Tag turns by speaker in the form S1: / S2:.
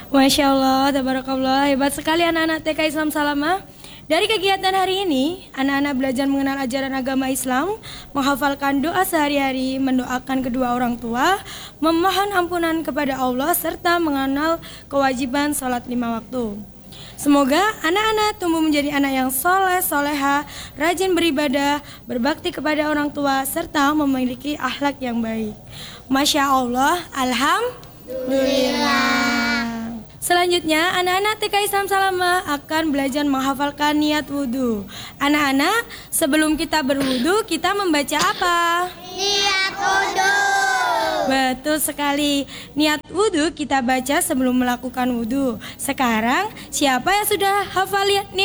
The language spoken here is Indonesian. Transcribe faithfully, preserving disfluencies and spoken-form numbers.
S1: Masya Allah, tabarakallah, hebat sekali anak-anak T K Islam Salamah. Dari kegiatan hari ini, anak-anak belajar mengenal ajaran agama Islam, menghafalkan doa sehari-hari, mendoakan kedua orang tua, memohon ampunan kepada Allah, serta mengenal kewajiban sholat lima waktu. Semoga anak-anak tumbuh menjadi anak yang soleh, soleha, rajin beribadah, berbakti kepada orang tua, serta memiliki akhlak yang baik. Masya Allah, alhamdulillah. Selanjutnya, anak-anak T K Islam Salamah akan belajar menghafalkan niat wudhu. Anak-anak, sebelum kita berwudhu, kita membaca apa?
S2: Niat wudhu.
S1: Betul sekali. Niat wudhu kita baca sebelum melakukan wudhu. Sekarang, siapa yang sudah hafal niat